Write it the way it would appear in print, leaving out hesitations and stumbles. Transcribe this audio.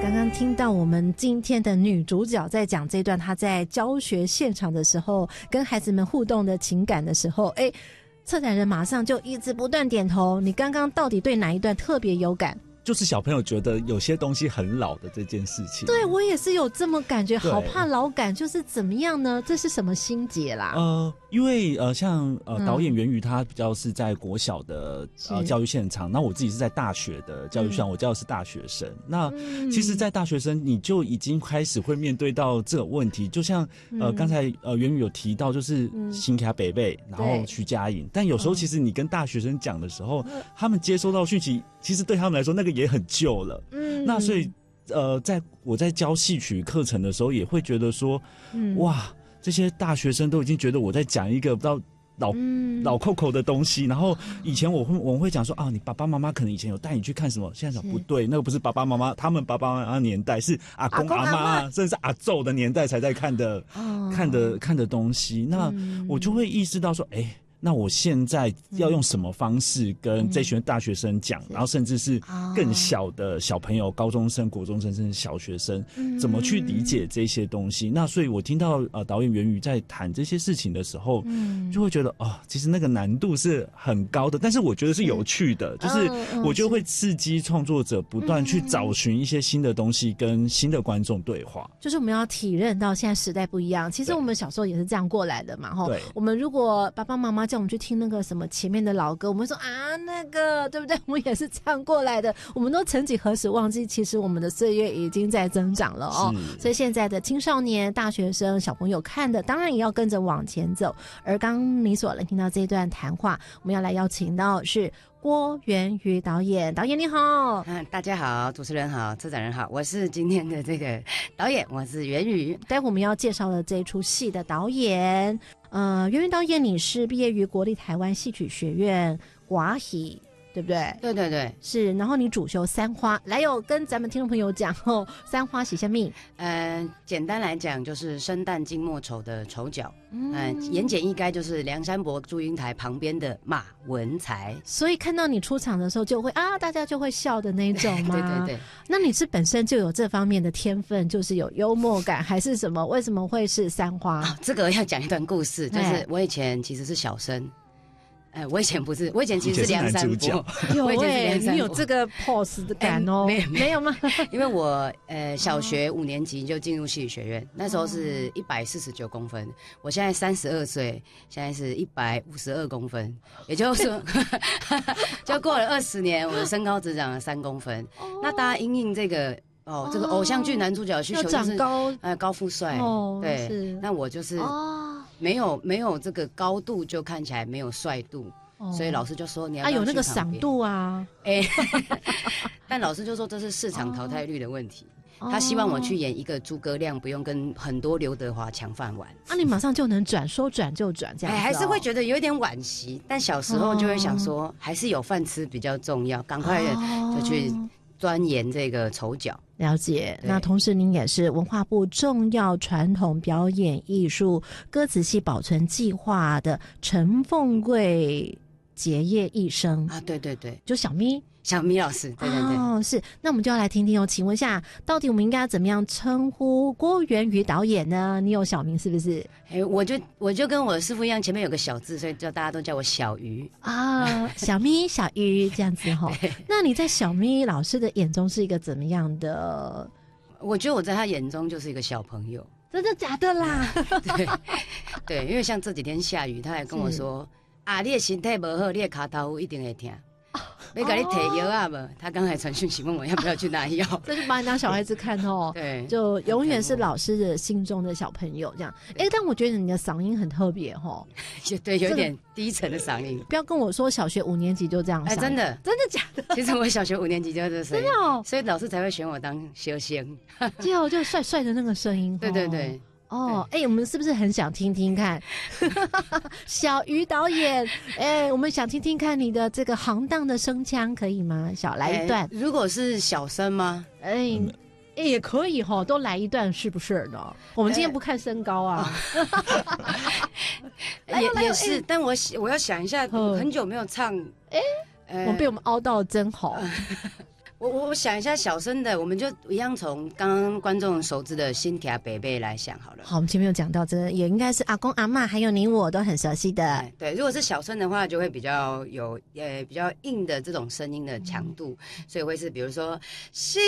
刚刚听到我们今天的女主角在讲这段她在教学现场的时候跟孩子们互动的情感的时候，策展人马上就一直不断点头。你刚刚到底对哪一段特别有感？ 就是小朋友觉得有些东西很老的这件事情。 对，我也是有这么感觉，好怕老感，就是怎么样呢？这是什么心结啦？ 因为像导演袁宇他比较是在国小的教育现场，那我自己是在大学的教育现场，我教的是大学生。那其实在大学生你就已经开始会面对到这个问题，就像刚才袁宇有提到，就是新卡北北，然后徐佳莹，但有时候其实你跟大学生讲的时候，他们接收到讯息，其实对他们来说那个也很旧了。那所以在我在教戏曲课程的时候，也会觉得说，哇，这些大学生都已经觉得我在讲一个不知道老扣扣的东西。然后以前我们会讲说啊，你爸爸妈妈可能以前有带你去看什么，现在讲不对，那个不是爸爸妈妈，他们爸爸妈妈年代是阿公阿妈，甚至是阿祖的年代才在看的东西。那我就会意识到说，那我现在要用什么方式跟这群大学生讲，然后甚至是更小的小朋友，高中生、国中生，甚至小学生，怎么去理解这些东西？那所以我听到导演袁宇在谈这些事情的时候，就会觉得其实那个难度是很高的，但是我觉得是有趣的，就是我就会刺激创作者不断去找寻一些新的东西，跟新的观众对话。 就是我们要体认到现在时代不一样，其实我们小时候也是这样过来的嘛，吼。我们如果爸爸妈妈叫我们去听那个什么前面的老歌，我们说啊那个对不对？我们也是这样过来的。我们都曾几何时忘记，其实我们的岁月已经在增长了哦。所以现在的青少年、大学生、小朋友看的，当然也要跟着往前走。而刚你所能听到这一段谈话，我们要来邀请到是郭元宇导演。导演你好。 大家好，主持人好，策展人好，我是今天的这个导演，我是元宇。 待会我们要介绍的这一出戏的导演，元宇导演，你是毕业于国立台湾戏曲学院寡喜，对不对？ 对对对， 是。然后你主修三花，来有跟咱们听众朋友讲三花喜下命。 简单来讲就是生旦净末丑的丑角，言简意赅就是梁山伯祝英台旁边的马文才。 所以看到你出场的时候就会大家就会笑的那种吗？ 对对对。 那你是本身就有这方面的天分，就是有幽默感还是什么？为什么会是三花？ 这个要讲一段故事，就是我以前其实是小生。我以前不是，我以前其实是梁山伯。 有你有这个 pose 的感哦？没有吗？ 因为我小学5年级就进入戏剧学院，那时候是149公分，我现在32岁，现在是152公分，也就是说就过了20年，我的身高只长了3公分。那大家因应这个这个偶像剧男主角需求就是高富帅，对，那我就是没有这个高度，就看起来没有帅度，所以老师就说你要有那个嗓度啊， 但老师就说这是市场淘汰率的问题，他希望我去演一个诸葛亮，不用跟很多刘德华抢饭碗。 你马上就能转，说转就转这样子。 还是会觉得有点惋惜，但小时候就会想说，还是有饭吃比较重要，赶快就去钻研这个丑角。 了解。那同时您也是文化部重要传统表演艺术歌仔戏保存计划的陈凤贵结业一生对对对， 就小咪老师，对对对， 是。那我们就要来听听请问一下，到底我们应该怎么样称呼郭元宇导演呢？你有小名是不是？ 我就跟我的师父一样，前面有个小字，所以大家都叫我小鱼小咪小鱼这样子那你在小咪老师的眼中是一个怎么样的？ 我觉得我在他眼中就是一个小朋友。 真的假的啦？ 对，因为像这几天下雨，他还跟我说你的身体不好，你的脚头一定会痛，要给你提药啊不？他刚才传讯息问我要不要去拿药， 这就把你当小孩子看对， 就永远是老师的心中的小朋友这样。但我觉得你的嗓音很特别对，有点低沉的嗓音。 不要跟我说小学5年级就这样嗓音。 真的假的？ 其实我小学5年级就这声音， 真的所以老师才会选我当修星。 就帅帅的那个声音。 对对对。 我们是不是很想听听看小鱼导演？我们想听听看你的这个行当的声腔，可以吗？来一段。 如果是小生吗？ 也可以都来一段，是不是呢？我们今天不看身高啊。 也是，但我要想一下，很久没有唱。 我被我们凹到真好。 我想一下小声的，我们就一样从刚刚观众熟知的新卡北北来想好了。 好，我们前面有讲到，这也应该是阿公阿嬷还有你我都很熟悉的。 对，如果是小声的话，就会比较有比较硬的这种声音的强度，所以会是比如说新